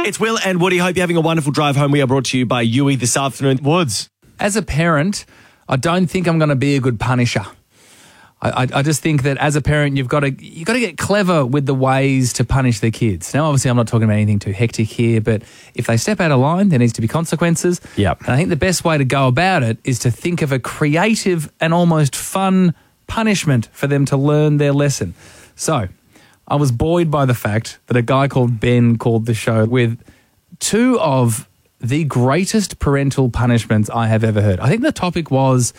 It's Will and Woody. Hope you're having a wonderful drive home. We are brought to you by Yui this afternoon. Woods. As a parent, I don't think I'm going to be a good punisher. I just think that as a parent, you've got to get clever with the ways to punish the kids. Now, obviously, I'm not talking about anything too hectic here, but if they step out of line, there needs to be consequences. Yep. And I think the best way to go about it is to think of a creative and almost fun punishment for them to learn their lesson. So, I was buoyed by the fact that a guy called Ben called the show with two of the greatest parental punishments I have ever heard. I think the topic was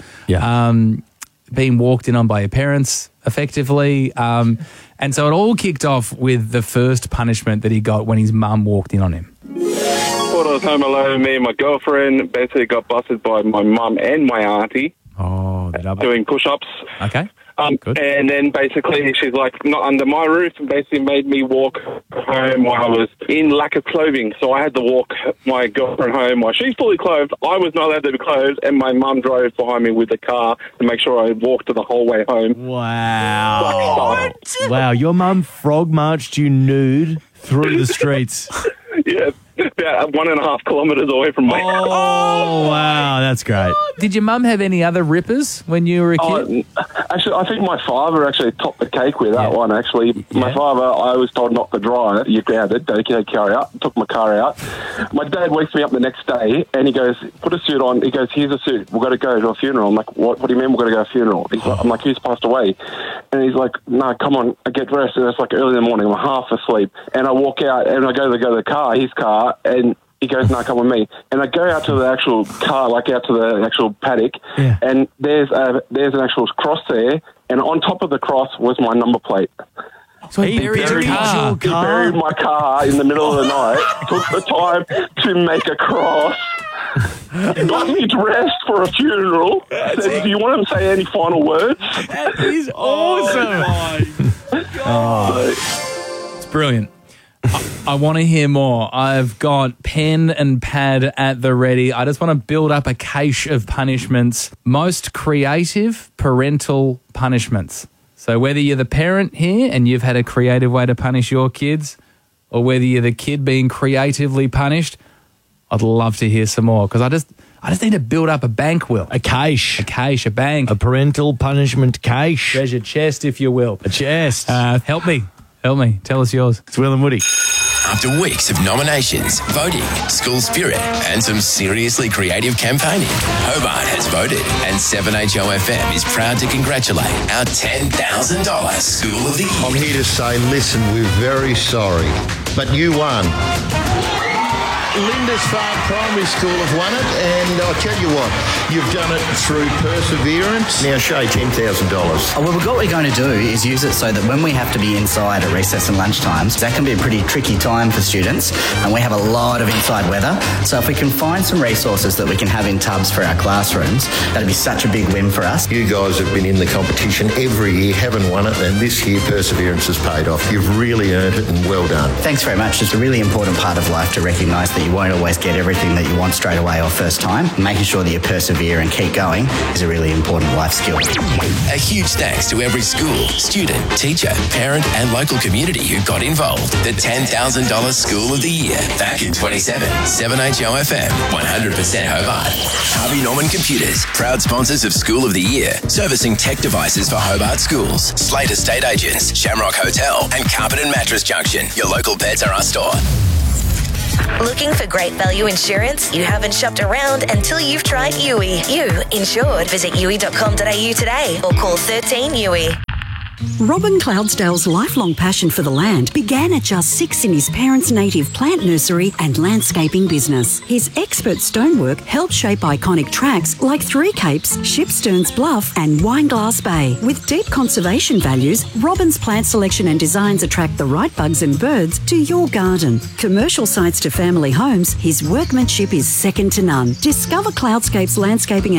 being walked in on by your parents, effectively. And so it all kicked off with the first punishment that he got when his mum walked in on him. When I was home alone, me and my girlfriend basically got busted by my mum and my auntie doing push-ups. Okay. Good. And then basically she's like not under my roof and basically made me walk home while I was in lack of clothing. So I had to walk my girlfriend home while she's fully clothed. I was not allowed to be clothed, and my mum drove behind me with the car to make sure I walked the whole way home. Wow. Wow, your mum frog marched you nude through the streets. Yeah, about 1.5 kilometres away from my house. Oh, wow, that's great. Did your mum have any other rippers when you were a kid? Actually, I think my father actually topped the cake with that one, actually. My father, I was told not to drive. You're grounded. Don't carry out. Took my car out. My dad wakes me up the next day and he goes, put a suit on. He goes, here's a suit. We've got to go to a funeral. I'm like, what do you mean we've got to go to a funeral? I'm like, who's passed away? And he's like, no, come on, I get dressed. And it's like early in the morning. I'm half asleep. And I walk out and I go to the car, his car, and he goes, no, come with me. And I go out to the actual car, like out to the actual paddock, and there's an actual cross there, and on top of the cross was my number plate. So he buried your car. He buried my car in the middle of the night, took the time to make a cross, got me dressed for a funeral, said, do you want to say any final words? That is awesome. It's brilliant. I want to hear more. I've got pen and pad at the ready. I just want to build up a cache of punishments. Most creative parental punishments. So whether you're the parent here and you've had a creative way to punish your kids, or whether you're the kid being creatively punished, I'd love to hear some more, because I just need to build up a bank, Will. A cache. A bank. A parental punishment cache. Treasure chest, if you will. A chest. Help me. Tell us yours. It's Will and Woody. After weeks of nominations, voting, school spirit, and some seriously creative campaigning, Hobart has voted, and 7HOFM is proud to congratulate our $10,000 School of the Year. I'm here to say, listen, we're very sorry, but you won. Lindisfarne Primary School have won it, and I'll tell you what, you've done it through perseverance. Now show $10,000. Well, what we're going to do is use it so that when we have to be inside at recess and lunchtimes, that can be a pretty tricky time for students, and we have a lot of inside weather. So if we can find some resources that we can have in tubs for our classrooms, that'd be such a big win for us. You guys have been in the competition every year, haven't won it, and this year perseverance has paid off. You've really earned it, and well done. Thanks very much. It's a really important part of life to recognise that you won't always get everything that you want straight away or first time. Making sure that you persevere and keep going is a really important life skill. A huge thanks to every school, student, teacher, parent and local community who got involved. The $10,000 School of the Year. Back in 27, 7HOFM, 100% Hobart. Harvey Norman Computers, proud sponsors of School of the Year, servicing tech devices for Hobart schools. Slate Estate Agents, Shamrock Hotel and Carpet and Mattress Junction. Your local Pets R Us store. Looking for great value insurance? You haven't shopped around until you've tried Yui. You insured. Visit yui.com.au today or call 13 Yui. Robin Cloudsdale's lifelong passion for the land began at just 6 in his parents' native plant nursery and landscaping business. His expert stonework helped shape iconic tracks like Three Capes, Shipsterns Bluff and Wineglass Bay. With deep conservation values, Robin's plant selection and designs attract the right bugs and birds to your garden. Commercial sites to family homes, his workmanship is second to none. Discover Cloudscape's landscaping